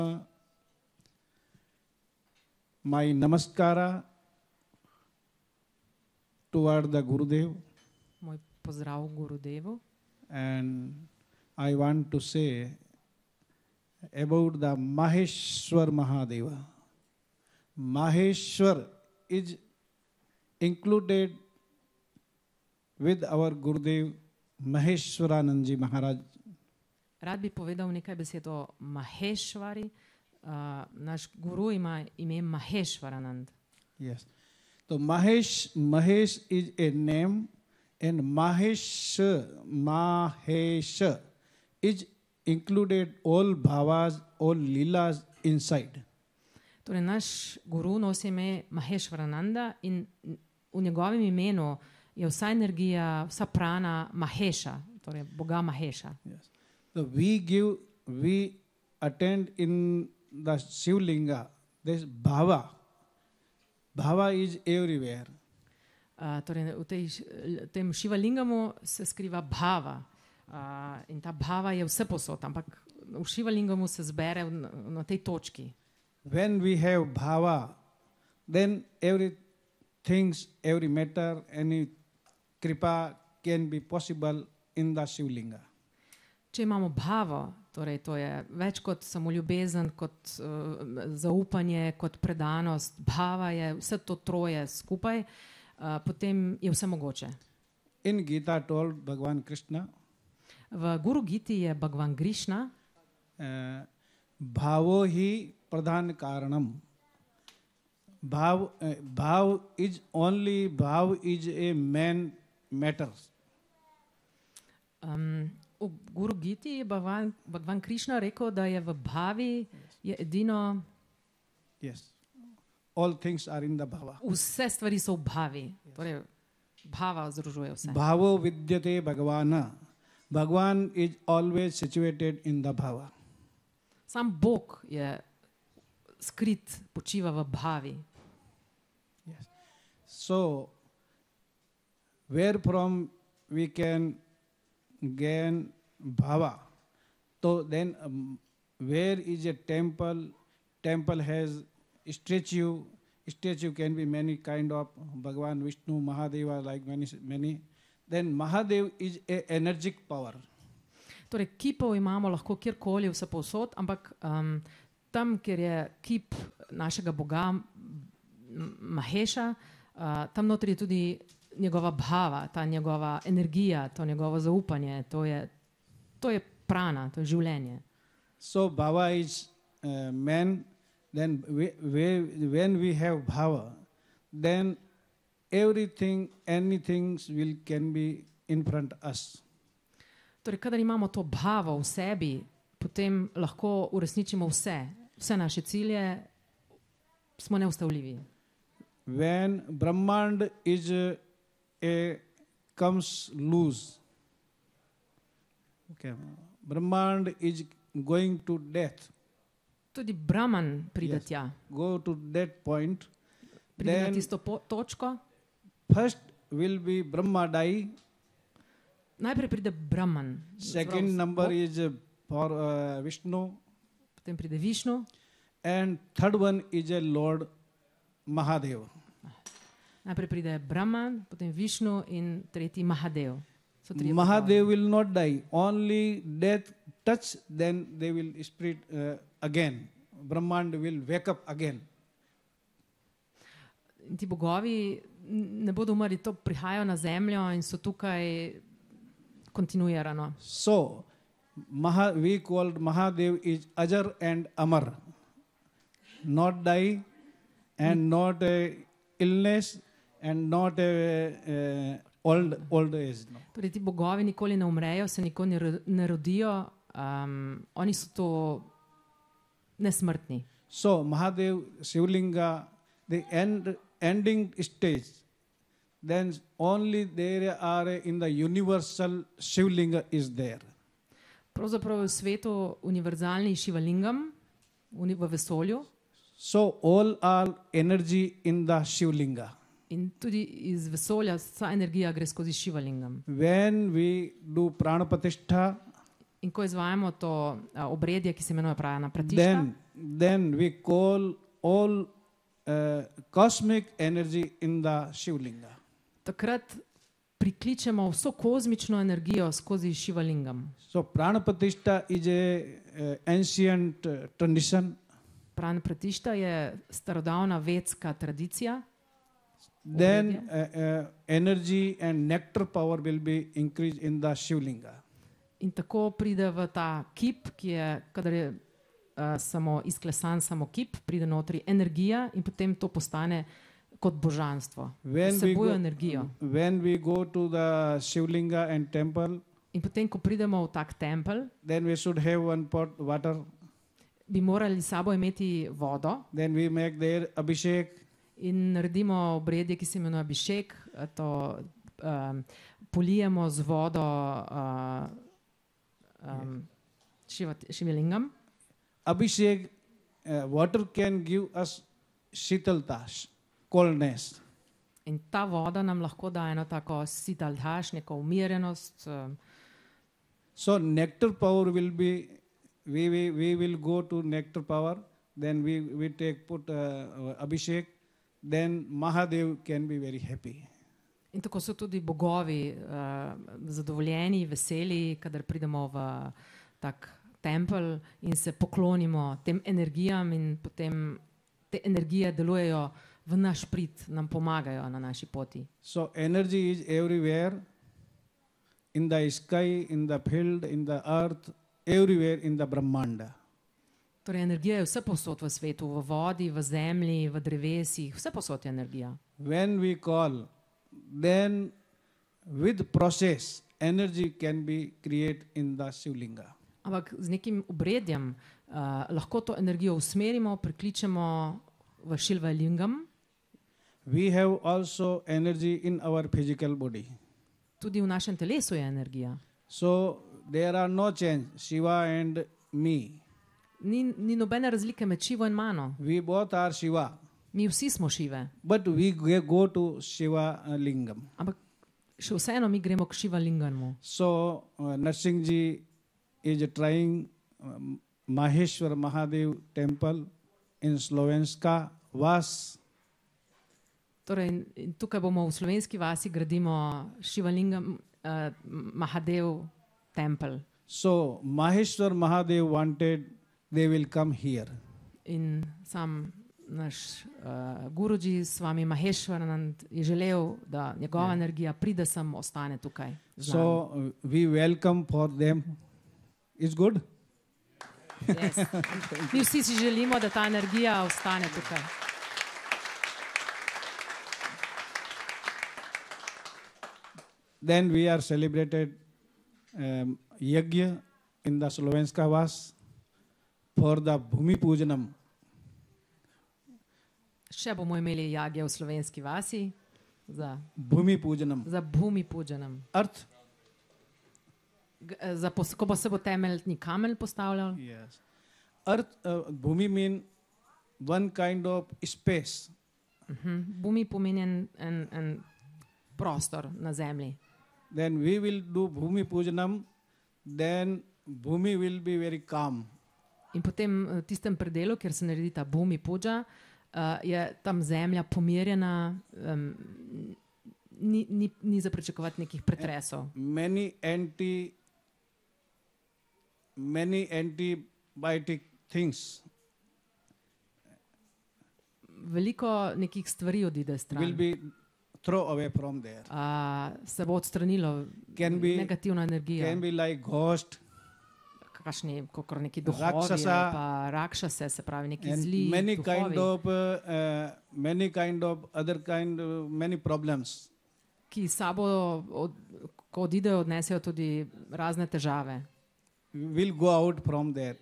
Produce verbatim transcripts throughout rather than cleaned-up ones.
My namaskara toward the Gurudev. Moj pozdrav Gurudevu. And I want to say about the Maheshwar Mahadeva. Maheshwar is included with our Gurudev Maheshwaranandji Maharaj. Rad bi povedal nekaj besed o Maheshvari. Uh, naš guru ima ime Maheshwaranand. Yes. So Mahesh, Mahesh is a name, and Mahesh, Mahesh is included all bhavas, all leelas inside. Torej, naš guru nosi ime Maheshwarananda in v njegovem imenu je vsa energija, vsa prana Mahesha, torej Boga Mahesha. Yes. So we give, we attend in the Shivlinga, this bhava. Bhava is everywhere. Uh, torej, v tej, tem Shivalingamu se skriva bhava. Uh, in ta bhava je vse posod, ampak v Shivalingamu se zbere v, na tej točki. When we have bhava, then every things, every matter, any kripa can be possible in the Shivlinga. Če imamo bhavo, torej to je več kot samo ljubezen, kot uh, zaupanje, kot predanost, bhava je vse to troje skupaj, uh, potem je vse mogoče. In Gita told Bhagavan Krishna, v Guru Giti je Bhagavan Krishna, uh, bhavo hi pradhan karanam. Bhav, uh, bhav is only, bhav is a main matter. Um, v Guru Giti je Bhagavan, Bhagavan Krishna rekel, da je v bhavi je edino. Yes. All things are in the bhava. Vse stvari so v bhavi. Torej, bhava združuje vse. Bhavo vidyate Bhagavana. Bhagavan is always situated in the bhava. Sam Bog je skrit, počiva v bhavi. Yes. So, where from we can gain bhava? So then, um, where is a temple? Temple has a statue. Statue can be many kind of Bhagavan, Vishnu, Mahadeva, like many, many. Then Mahadev is a energetic power. Torej, kipov imamo lahko kjerkoli, vse povsod, ampak um, tam, kjer je kip našega Boga Mahesha, uh, tam notri je tudi njegova bhava, ta njegova energija, to njegovo zaupanje, to je, to je prana, to je življenje. So bhava is uh, man, then we, we, when we have bhava, then everything, anything will can be in front of us. Torej, kadar imamo to bhavo v sebi, potem lahko uresničimo vse, vse naše cilje, smo neustavljivi. When Brahmand is uh, a comes loose, okay, Brahmand is going to death. Tudi Brahman pride Yes. tja. Go to that point. Pride na Then tisto po, točko. first will be Brahma die. Najprej pride Brahman. Second Prav, number Bog, is uh, for uh, Vishnu. potem pride Višnu. And third one is a Lord Mahadev. Najprej pride Brahman, potem Višnu in tretji Mahadev. So trije Mahadev will not die. Only death touch, then they will spirit uh, again. Brahmand will wake up again. In ti bogovi ne bodo umrli, to prihajajo na zemljo in so tukaj kontinuirano. So, Maha, we called Mahadev is Ajar and Amar. Not die and not uh, illness and not uh, uh, old old age. No. Torej, ti bogovi nikoli ne umrejo, se nikoli ne ro- ne rodijo, um, oni so to nesmrtni. So, Mahadev, Shivlinga, the end, ending stage, then only there are in the universal Shivlinga is there. Pravzaprav je v svetu univerzalni Shivalingam, uni- v vesolju, So, all are energy in the Shivlinga. in tudi iz vesolja vsa energija gre skozi Shivalingam. When we do Pranapatishtha, In ko izvajamo to a, obredje, ki se imenuje prana pratišta, then then we call all uh, cosmic energy in the Shivlinga. takrat prikličemo vso kozmično energijo skozi Šivalingam. So Pranapratishtha is a uh, ancient uh, tradition. Pran Pratišta je starodavna vedska tradicija. Then uh, uh, energy and nectar power will be increased in the Shivlinga. In tako pride v ta kip, ki je, kadar je uh, samo izklesan, samo kip, pride notri energija in potem to postane kot božanstvo. When we, Vsebuje go, energijo. when we go to the Shivlinga and temple, In potem, ko pridemo v tak tempelj, then we should have one pot water. bi morali s sabo imeti vodo Then we make their abhishek. in naredimo obredje, ki se imenuje Abhišek. To um, polijemo z vodo uh, um, Šivalingam. Abhishek, uh, water can give us shitalta, coldness. In ta voda nam lahko da eno tako sitalhaš, neko umirjenost. Um, So nectar power will be, we, we, we will go to nectar power, then we, we take put uh, abhishek, then Mahadev can be very happy. In tako so tudi bogovi uh, zadovoljeni, veseli, kadar pridemo v tak tempelj in se poklonimo tem energijam in potem te energije delujejo v naš prid, nam pomagajo na naši poti. So energy is everywhere, in the sky, in the field, in the earth, everywhere in the Brahmanda. Torej energija je vse posod v svetu, v vodi, v zemlji, v drevesih, vse posod je energija. When we call, then with process, energy can be created in the Shivlinga. Ampak z nekim obredjem uh, lahko to energijo usmerimo, prikličemo v Šivalingam. We have also energy in our physical body. Tudi v našem telesu je energija. So there are no change, Shiva and me. Ni, ni nobene razlike med Šivo in mano. We both are Shiva, Mi vsi smo Šive. but we ge- go to Shiva uh, Lingam. Ampak še vseeno mi gremo k Šivalingamu. So uh, Narsingji is trying um, Maheshwar Mahadev temple in Slovenska Vas. Torej, in- in tukaj bomo v slovenski vasi gradimo Šivalingam, uh, Mahadev tempelj. So Maheshwar Mahadev wanted they will come here. In sam naš uh, guruji, svami Maheshwaranand, je želel, da njegova yeah. energija pride sem, ostane tukaj. z nami. So uh, we welcome for them. It's good. Yes. Mi vsi si želimo, da ta energija ostane tukaj. Then we are celebrated um, Yajna in the Slovenska Vas for the Bhumi Pujanam. Še bomo imeli jagje v slovenski vasi za, Bhumi Pujanam. za Bhumi Pujanam. Earth. G- eh, Za, pos- ko pa se bo temeljni kamen postavljal. Yes. Earth, uh, Bhumi mean one kind of space. Uh-huh. Bhumi pomeni en, en, en prostor na zemlji. Then we will do Bhumi Pujanam. Then Bhumi will be very calm. In potem v tistem predelu, kjer se naredi ta Bhumi Puja, uh, je tam zemlja pomirjena, um, ni, ni, ni za pričakovati nekih pretresov. Many anti, many antibiotic things Veliko nekih stvari odide will stran. be throw away from there. Uh, se bo odstranilo Can be- negativna energija. Can be like ghost Kakšni, kakor neki duhovi ali Rakšasa. pa rakšase, se pravi neki and zli many duhovi, kind of uh, uh, many kind of other kind uh, many problems. ki s sabo, od, ko odidejo, odnesejo tudi razne težave. Will go out from there.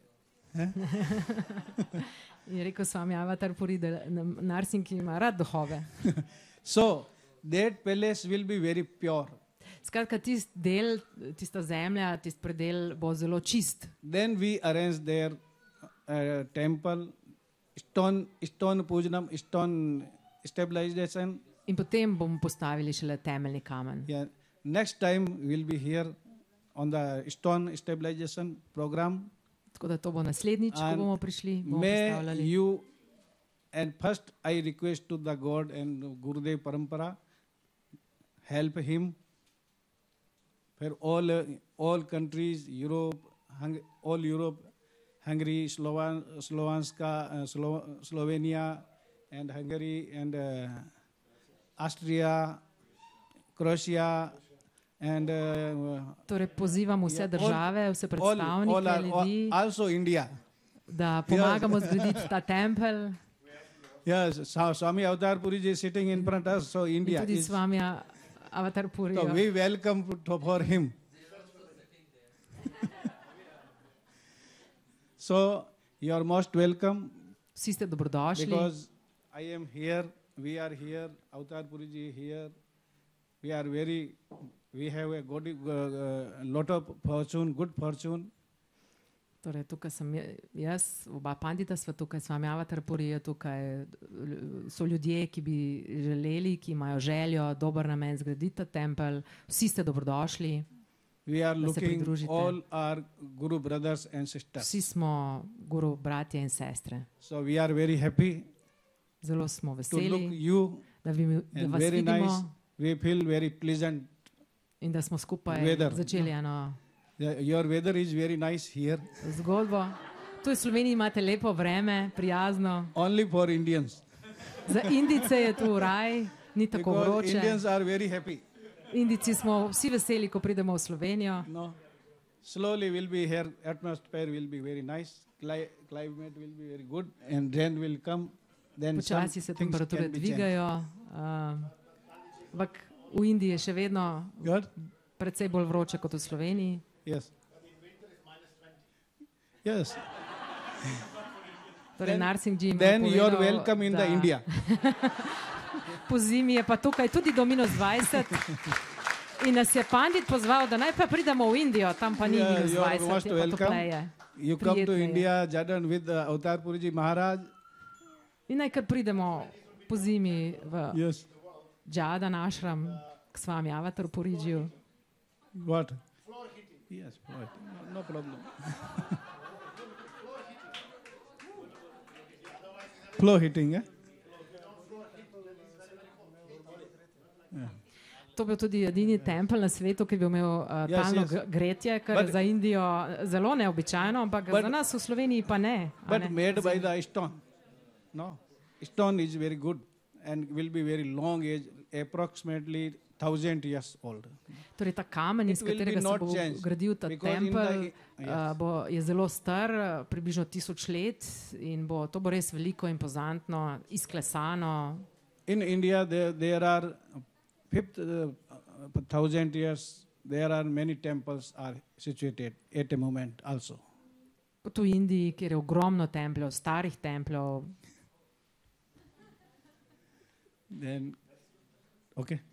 In je rekel Swami Avatar Puri, da Narsingh ima rad duhove. So that palace will be very pure. Skratka, tist del, tista zemlja, tist predel bo zelo čist. Then we arrange their uh, temple, stone, stone pujanam, stone stabilization. In potem bomo postavili šele temeljni kamen. Yeah. Next time we'll be here on the stone stabilization program. Tako da to bo naslednjič, ko And bomo prišli, bomo may predstavljali. you, and first I request to the God and Gurudev Parampara, help him for all uh, all countries, Europe, Hung- all Europe, Hungary, Slovan, Slovanska, uh, Slo- Slovenia, and Hungary, and uh, Austria, Croatia, and uh, Torej pozivamo vse Yeah, all- države, vse all, predstavnike all, are, ljudi, all, also India. da pomagamo zgraditi ta tempelj. Yes, Sa- Swami Avatar Puri ji is sitting in front of us, so In India tudi is. s vami Avatar So Purijo. we welcome to, for him. So you are most welcome Vsi ste dobrodošli, because I am here, we are here, Avatar Puri ji here. We are very, we have a good, uh, uh, lot of fortune, good fortune. torej tukaj sem je- jaz, oba pandita sva tukaj, s vami Avatar Puri je tukaj, l- so ljudje, ki bi želeli, ki imajo željo, dober namen zgraditi ta tempelj, vsi ste dobrodošli, We are Da se looking, pridružite. all our Guru brothers and sisters. vsi smo guru bratje in sestre. So we are very happy Zelo smo to look veseli, you da, vi, da and vas very vidimo nice. We feel very pleasant. in da smo skupaj weather. začeli eno The- Your weather is very nice here, zgodbo. Tu v Sloveniji imate lepo vreme, prijazno. only for Indians. Za Indijce je tu raj, ni tako Because vroče. Indians are very happy. Indijci smo vsi veseli, ko pridemo v Slovenijo. No, slowly will be here. Atmosphere will be very nice. Cli- climate will be very good, and rain will come. Then some Počasi se things temperature can be changed. dvigajo, um, ampak v Indiji je še vedno Good. precej bolj vroče kot v Sloveniji. Yes. Yes. Torej, Then- Narsingh ji mi je Then you are povedal, welcome in da the India. Po zimi je pa tukaj tudi do minus dvajset. In nas je pandit pozval, da naj pa pridemo v Indijo, tam pa ni Yeah, minus you are dvajset, most je pa welcome. topleje. You come to Prijetno je. India, Jordan with uh, Avatar Puriji Maharaj. In naj kar pridemo po zimi v Yes. Džadan Ashram k s vami Avatar Puridžiju. What? Yes, what? No, no problem. Flow hitting, eh? To bi bil tudi edini tempelj na svetu, ki bi imel uh, Yes, talno yes. yes. gretje, kar je But- za Indijo zelo neobičajno, ampak But- za nas v Sloveniji pa ne. a But ne? made by the stone. No, stone is very good and will be very long age, approximately thousand years old. Torej, ta kamen, iz It will be katerega se not bo changed, gradil ta because in tempelj, the- yes. uh, bo, je zelo star, uh, približno tisoč let in bo, to bo res veliko, impozantno, izklesano. In India, there, there are fifth uh, thousand years. There are many temples are situated at a moment also. Tu v Indiji, kjer je ogromno templjev, starih templjev. Then, okay.